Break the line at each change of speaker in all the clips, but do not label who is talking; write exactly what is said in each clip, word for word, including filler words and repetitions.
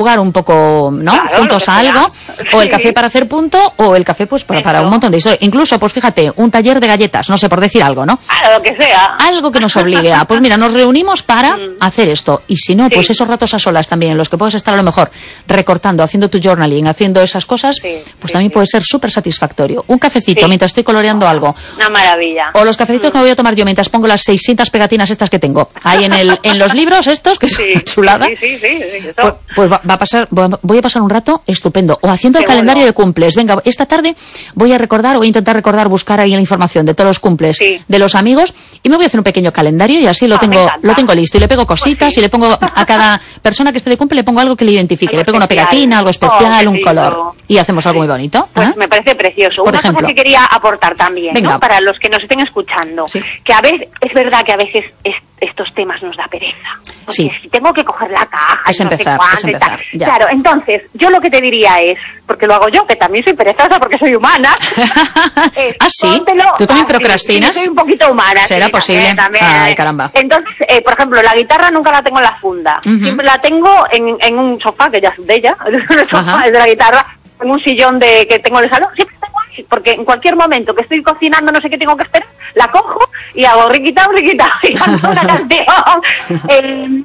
jugar un poco, ¿no?
Claro,
juntos a algo, o el
sí.
café para hacer punto, o el café pues para, para un montón de historias. Incluso, pues fíjate, un taller de galletas, no sé, por decir algo, ¿no?
Ah, lo que sea.
Algo que nos obligue a, pues mira, nos reunimos para mm. hacer esto. Y si no, pues sí. esos ratos a solas también, en los que puedes estar a lo mejor recortando, haciendo tu journaling, haciendo esas cosas, sí, pues sí, también sí. puede ser súper satisfactorio. Un cafecito sí. mientras estoy coloreando algo.
Una maravilla.
O los cafecitos mm. que me voy a tomar yo mientras pongo las seiscientas pegatinas estas que tengo ahí en el en los libros estos, que sí, son chulada.
Sí, sí, sí, sí, eso.
Pues, pues va, va a pasar, voy a pasar un rato estupendo. O haciendo el calendario de cumples. Venga, esta tarde voy a recordar, voy a intentar recordar, buscar ahí la información de todos los cumples sí. de los amigos y me voy a hacer un pequeño calendario y así lo ah, tengo lo tengo listo. Y le pego cositas pues sí. y le pongo a cada persona que esté de cumple, le pongo algo que le identifique. Algo le pego especial. Una pegatina, algo especial, oh, un color. Y hacemos algo sí. muy bonito.
Pues
¿eh?
me parece precioso.
Por
Una
ejemplo.
cosa que quería aportar también, ¿no? Para los que nos estén escuchando. Sí. Que a veces, es verdad que a veces es, estos temas nos da pereza. Porque
sí.
si tengo que coger la caja,
es
y no
empezar,
sé cuánto
es empezar,
y tal. Claro, entonces, yo lo que te diría es, porque lo hago yo, que también soy perezosa porque soy humana.
es, ¿Ah, sí? ¿Tú también procrastinas?
Sí, soy un poquito humana.
¿Será
sí,
posible?
También, también.
Ay, caramba.
Entonces, eh, por ejemplo, la guitarra nunca la tengo en la funda. Uh-huh. Siempre la tengo en, en un sofá, que ya es de ella, el sofá uh-huh. es de la guitarra, en un sillón de que tengo en el salón. Siempre tengo ahí, porque en cualquier momento que estoy cocinando, no sé qué tengo que esperar, la cojo y hago riquitao, riquitao, y canto una canción. el,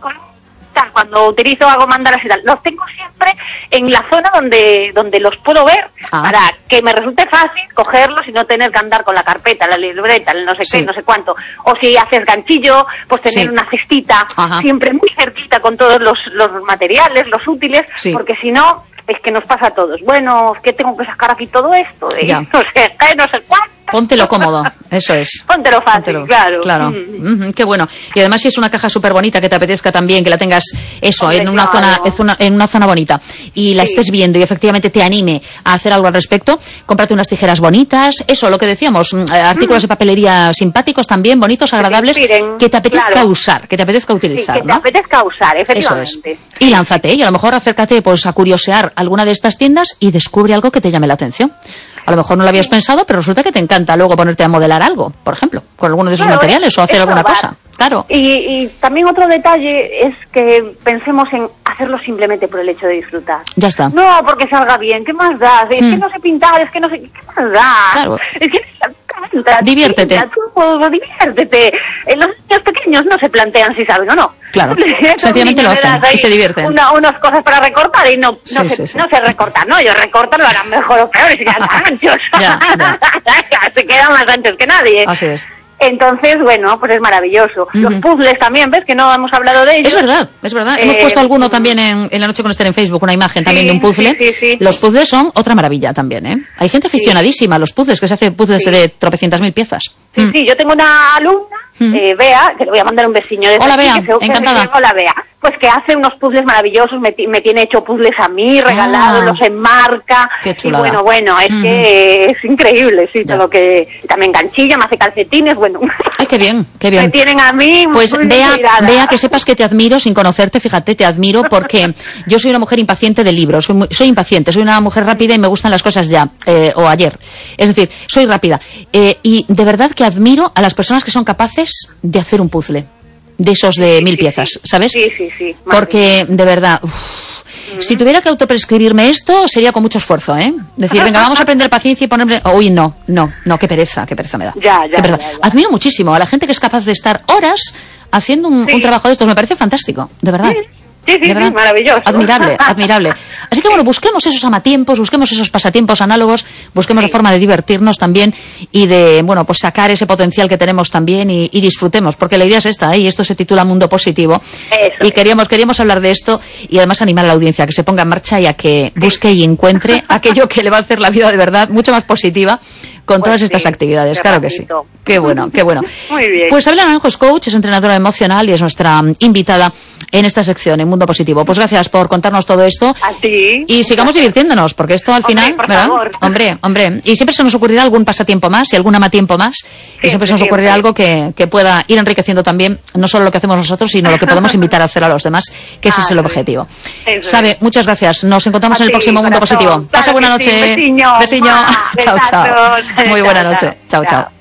cuando utilizo, hago mandalas y tal, los tengo siempre en la zona donde donde los puedo ver, ah. para que me resulte fácil cogerlos y no tener que andar con la carpeta, la libreta, el no sé sí. qué, no sé cuánto. O si haces ganchillo, pues tener sí. una cestita Ajá. siempre muy cerquita con todos los, los materiales, los útiles, sí. porque si no, es que nos pasa a todos. Bueno, ¿qué tengo que sacar aquí todo esto? De no sé qué, no sé cuánto.
Póntelo cómodo, eso es.
Póntelo fácil, Póntelo. claro.
Claro, mm. mm, qué bueno. Y además si es una caja súper bonita que te apetezca también, que la tengas eso, Hombre, en una claro. zona en una zona bonita y la sí. estés viendo y efectivamente te anime a hacer algo al respecto, cómprate unas tijeras bonitas, eso, lo que decíamos, artículos mm. de papelería simpáticos también, bonitos, agradables, que te, que te apetezca claro. usar, que te apetezca utilizar,
sí, que
¿no?
te apetezca usar, efectivamente.
Eso es. Y lánzate, y a lo mejor acércate pues a curiosear alguna de estas tiendas y descubre algo que te llame la atención. A lo mejor no lo habías sí. pensado, pero resulta que te encanta luego ponerte a modelar algo, por ejemplo, con alguno de esos claro, materiales o hacer alguna cosa. Claro.
Y, y también otro detalle es que pensemos en hacerlo simplemente por el hecho de disfrutar.
Ya está.
No, porque salga bien, ¿qué más da? Es mm. que no sé pintar, es que no sé, ¿qué más da?
Claro.
Es que pinta,
diviértete.
Pinta, tú, diviértete. Los niños pequeños no se plantean si saben o no.
Claro, sencillamente lo hacen y se divierten.
Una, unas cosas para recortar y no, no,
sí,
se,
sí, sí.
no se recortan, ¿no? Ellos recortan, lo harán mejor o peor y se quedan tan anchos.
Ya, ya.
Se quedan más anchos que nadie.
Así es.
Entonces, bueno, pues es maravilloso. Uh-huh. Los puzzles también, ¿ves? Que no hemos hablado de ellos.
Es verdad, es verdad. Eh, hemos puesto alguno también en, en la noche con Esther en Facebook, una imagen sí, también de un puzzle.
Sí, sí, sí.
Los puzzles son otra maravilla también, ¿eh? Hay gente aficionadísima a los puzzles, que se hace puzzles sí. de tropecientas mil piezas.
Sí, mm. sí, yo tengo una alumna, mm. eh, Bea, que le voy a mandar un besiño.
Hola,
aquí,
Bea,
que se,
encantada.
Que Hola, Bea. Pues que hace unos puzzles maravillosos, me, me tiene hecho puzzles a mí, regalados, ah, los enmarca.
Qué chulada.
Y bueno, bueno, es mm. que es increíble, sí, ya. todo lo que... También ganchilla, me hace calcetines, bueno.
Ay, qué bien, qué bien.
Me tienen a mí
Pues
muy
Bea,
cuidada.
Bea, que sepas que te admiro sin conocerte, fíjate, te admiro porque yo soy una mujer impaciente de libros, soy, muy, soy impaciente, soy una mujer rápida y me gustan las cosas ya, eh, o ayer. Es decir, soy rápida. Eh, y de verdad que admiro a las personas que son capaces de hacer un puzzle. De esos de
sí,
mil
sí,
piezas,
sí.
¿sabes?
Sí, sí, sí.
Porque, de verdad, uf, mm. si tuviera que autoprescribirme esto, sería con mucho esfuerzo, ¿eh? Decir, venga, vamos a aprender paciencia y ponerme... Uy, no, no, no, qué pereza, qué pereza me da.
Ya, ya,
ya, ya. Admiro muchísimo a la gente que es capaz de estar horas haciendo un, sí. un trabajo de estos. Me parece fantástico, de verdad.
Sí. Sí, sí, sí, maravilloso.
Admirable, admirable. Así que bueno, busquemos esos amatiempos, busquemos esos pasatiempos análogos, busquemos sí. la forma de divertirnos también y de, bueno, pues sacar ese potencial que tenemos también y, y disfrutemos, porque la idea es esta, ¿eh? Y esto se titula Mundo Positivo.
Eso
y queríamos, queríamos hablar de esto y además animar a la audiencia a que se ponga en marcha y a que busque y encuentre aquello que le va a hacer la vida de verdad mucho más positiva con pues todas estas sí, actividades, claro que sí. Qué bueno, qué bueno.
Muy bien.
Pues Abela Naranjo es coach, es entrenadora emocional y es nuestra invitada en esta sección, en Mundo Positivo. Pues gracias por contarnos todo esto.
A ti.
Y sigamos divirtiéndonos, porque esto al
hombre,
final,
por
¿verdad?
Favor.
Hombre, hombre. Y siempre se nos ocurrirá algún pasatiempo más y algún amatiempo más. Siempre, y siempre se nos ocurrirá algo que, que pueda ir enriqueciendo también, no solo lo que hacemos nosotros, sino lo que podemos invitar a hacer a los demás, que ese ah, es el objetivo. Eso. Sabe, muchas gracias. Nos encontramos a en el próximo Mundo corazón. Positivo. Claro Pasa buena noche.
Sí. Besiño.
Besiño. Chao, chao. Muy buena noche. Chao, chao.